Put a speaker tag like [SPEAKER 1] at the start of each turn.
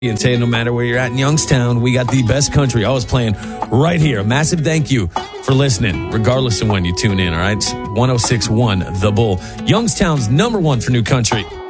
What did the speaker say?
[SPEAKER 1] and saying no matter where you're at in Youngstown, we got the best country always playing right here. A massive thank you for listening, regardless of when you tune in, all right? It's 106.1 The Bull, Youngstown's number one for new country.